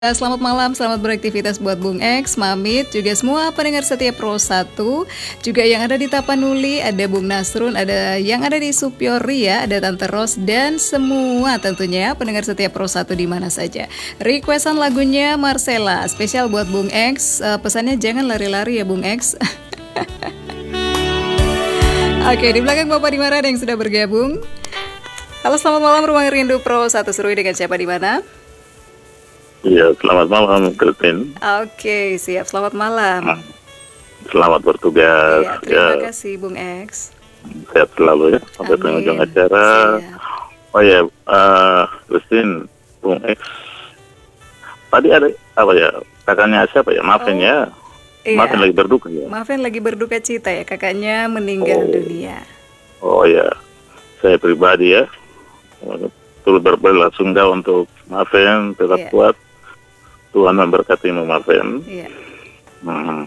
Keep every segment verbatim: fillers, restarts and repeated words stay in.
Selamat malam, selamat beraktivitas buat Bung X, Mamit, juga semua pendengar setia Pro satu, juga yang ada di Tapanuli, ada Bung Nasrun, ada yang ada di Supioria, ada Tante Ros, dan semua tentunya pendengar setia Pro satu di mana saja. Requestan lagunya Marcella, spesial buat Bung X, uh, pesannya jangan lari-lari ya Bung X. Oke, di belakang Bapak Dimara ada yang sudah bergabung. Halo, selamat malam Ruang Rindu Pro satu, seru dengan siapa di mana? Iya, selamat malam, Christine. Oke, siap. Selamat malam. Selamat bertugas. Iya, terima ya. kasih, Bung X. Sehat selalu ya, sampai penghujung acara. Siap. Oh ya, uh, Christine, Bung X. Tadi ada apa ya? Kakaknya siapa ya? Maafin oh, ya. Iya. Maafin lagi berduka ya. Maafin lagi berduka cita ya, kakaknya meninggal oh. dunia. Oh ya, saya pribadi ya, turut berbelasungkawa untuk maafin, tetap iya. kuat. Tuhan memberkati Marvin. Iya. Hmm.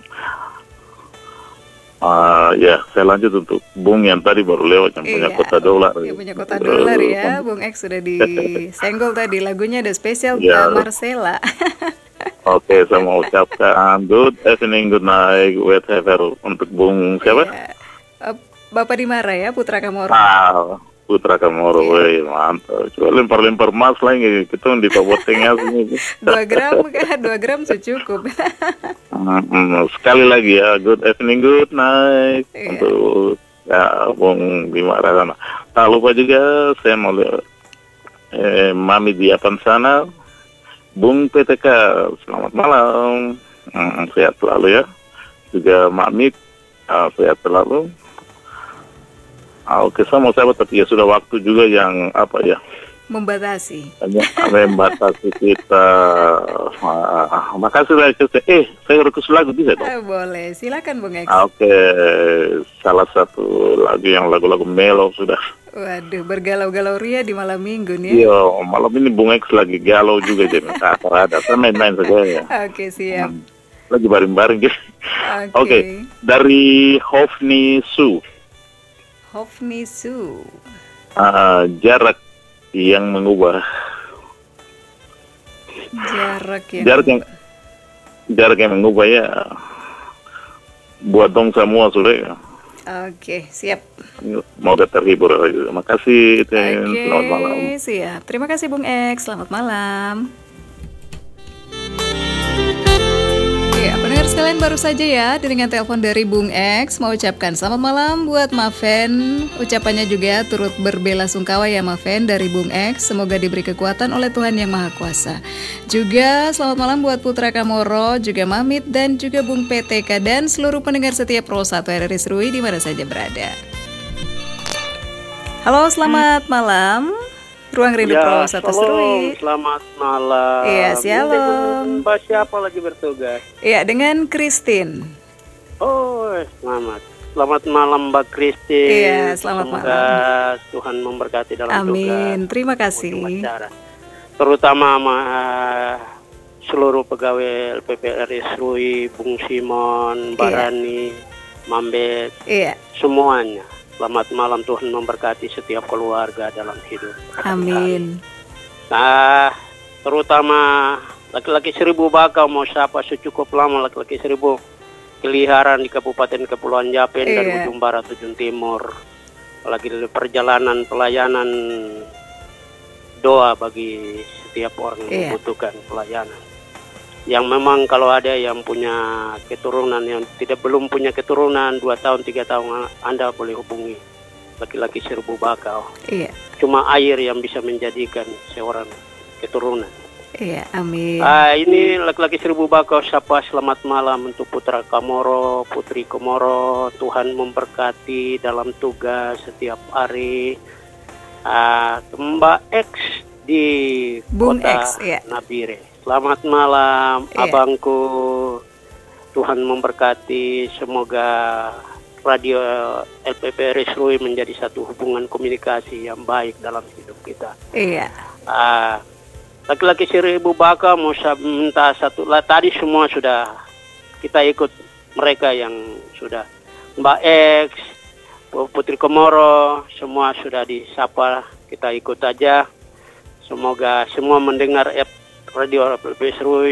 Uh, ya, saya lanjut untuk Bung yang tadi baru lewat yang iya. punya kota dolar. Yang punya kota dolar ya, Bung X sudah disenggol tadi. Lagunya ada spesial ya. Marcella. Oke, okay, saya mau ucapkan good evening, good night, whatever untuk Bung siapa? Iya. Uh, Bapak Dimara ya, Putra Kamoro. Ah. Putra Kamoro, yeah. Mantap. Coba lempar-lempar mas lagi, kita di tengah sini. Dua gram, dua gram cukup. hmm, sekali lagi ya, good evening, good night yeah. untuk ya Bung Dimara sana. Tak lupa juga saya mau eh, Mami di Apan sana, Bung P T K, selamat malam, hmm, sehat selalu ya. Juga Mami, uh, sehat selalu. Ah, Oke, sama sahabat, tapi ya sudah waktu juga yang apa ya? Membatasi. Hanya membatasi kita. Ah, makasih lah, eh, saya request lagu bisa dong? Eh, boleh, silakan Bung X. Ah, Oke, salah satu lagu yang lagu-lagu melo sudah. Waduh, bergalau-galau ria di malam minggu nih. Iya, malam ini Bung X lagi galau juga jadi tak ada. Saya main-main saja ya. Oke, siap. Hmm, lagi baring-baring gitu. Oke, okay. Dari Hofni Su. Hofni Su. Uh, jarak yang mengubah. Jarak yang jarak yang jarak yang mengubah ya. Buat dong semua sudah ya. Oke, siap. Semoga terhibur. Terima kasih. Oke, selamat malam. Siap. Terima kasih Bung X. Selamat malam. Ya, pendengar sekalian, baru saja ya dengan telepon dari Bung X mau ucapkan selamat malam buat Maven. Ucapannya juga turut berbelasungkawa ya Maven dari Bung X. Semoga diberi kekuatan oleh Tuhan Yang Maha Kuasa. Juga selamat malam buat Putra Kamoro, juga Mamit dan juga Bung P T K dan seluruh pendengar setia Pro satu R R I Serui di mana saja berada. Halo, selamat malam. Ruang Rindu ya, Pro satu Serui. Selamat malam. Iya, shalom. Mbak siapa lagi bertugas? Iya, dengan Christine. Oh, selamat. Selamat malam Mbak Christine. Iya, selamat Semoga malam. Tuhan memberkati dalam Amin. tugas. Amin, terima kasih. Terutama uh, seluruh pegawai L P P R I Serui, Bung Simon, Barani, iya. Mambet, iya. semuanya. Selamat malam, Tuhan memberkati setiap keluarga dalam hidup. Amin. Nah, terutama laki-laki seribu bakau mau siapa secukup lama laki-laki seribu keliharan di Kabupaten Kepulauan Yapen iya. dari ujung barat ujung timur. Lagi di perjalanan pelayanan doa bagi setiap orang yang iya. membutuhkan pelayanan. Yang memang kalau ada yang punya keturunan, yang tidak belum punya keturunan dua tahun tiga tahun, Anda boleh hubungi laki-laki seribu bakau. Iya. Cuma air yang bisa menjadikan seorang keturunan. Iya, amin. Ah, ini laki-laki seribu bakau sapa selamat malam untuk Putra Kamoro, Putri Komoro. Tuhan memberkati dalam tugas setiap hari. Ah, Mbak X di Bung kota X, iya. Nabire. Selamat malam, iya. abangku. Tuhan memberkati. Semoga radio L P P R I Serui menjadi satu hubungan komunikasi yang baik dalam hidup kita. Iya. Ah, laki-laki seribu bakal mau minta satu lah. Tadi semua sudah kita ikut mereka yang sudah Mbak X, Putri Komoro, semua sudah disapa. Kita ikut aja. Semoga semua mendengar radio lebih seru